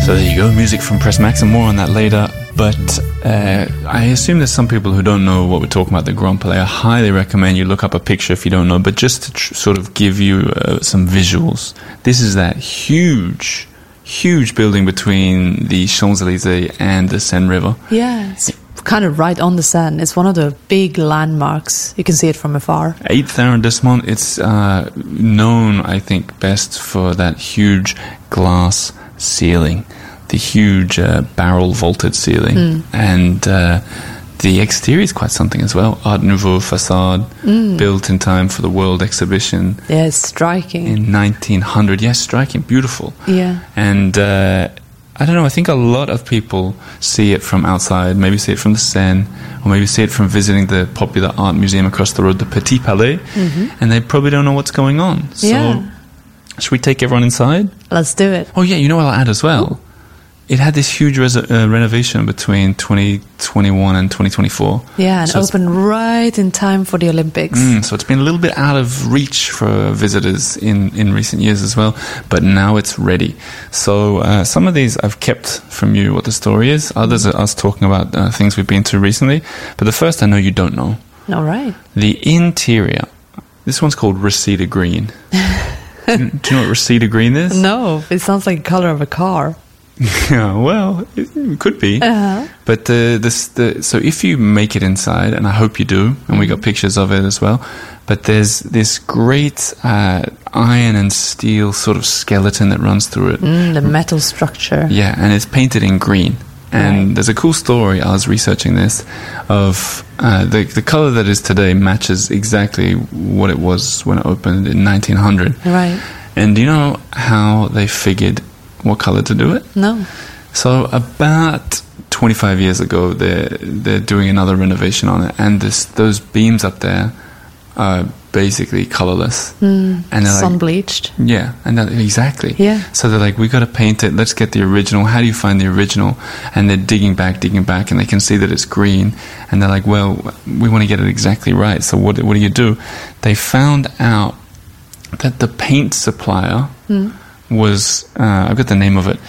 So there you go, music from Press Max, and more on that later. But I assume there's some people who don't know what we're talking about, the Grand Palais. I highly recommend you look up a picture if you don't know, but just to sort of give you some visuals. This is that huge building between the Champs-Élysées and the Seine River. Yeah, it's kind of right on the Seine. It's one of the big landmarks. You can see it from afar. 8th arrondissement. It's known, I think, best for that huge glass ceiling, the huge barrel vaulted ceiling, and the exterior is quite something as well. Art Nouveau facade, built in time for the World Exhibition. Yeah, it's striking. In 1900. Yes, striking, beautiful. Yeah. And I don't know, I think a lot of people see it from outside, maybe see it from the Seine, or maybe see it from visiting the popular art museum across the road, the Petit Palais, and they probably don't know what's going on. So, should we take everyone inside? Let's do it. Oh yeah, you know what I'll add as well? It had this huge renovation between 2021 and 2024. Yeah, and opened right in time for the Olympics. So it's been a little bit out of reach for visitors in recent years as well, but now it's ready. So some of these I've kept from you what the story is. Others are us talking about things we've been to recently. But the first I know you don't know. All right. The interior. This one's called Reseda Green. Do you know what Reseda Green is? No, it sounds like the color of a car. Yeah, well, it could be. But so if you make it inside, and I hope you do, and we got pictures of it as well, but there's this great iron and steel sort of skeleton that runs through it. The metal structure. Yeah, and it's painted in green. And there's a cool story, I was researching this, of the color that is today matches exactly what it was when it opened in 1900. Right. And do you know how they figured what color to do it? No. So about 25 years ago, they're doing another renovation on it, and those beams up there are basically colorless, and they're sun bleached. Yeah, and exactly. Yeah. So they're like, we got to paint it. Let's get the original. How do you find the original? And they're digging back, and they can see that it's green, and they're like, well, we want to get it exactly right. So what do you do? They found out that the paint supplier was, I've got the name of it,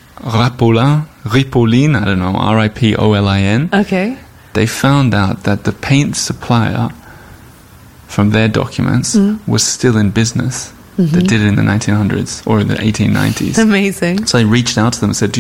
Ripolin, I don't know, Ripolin. Okay. They found out that the paint supplier, from their documents, was still in business. They did it in the 1900s or the 1890s. Amazing. So they reached out to them and said,